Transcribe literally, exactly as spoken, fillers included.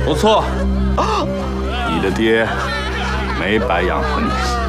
不错，你的爹没白养活你。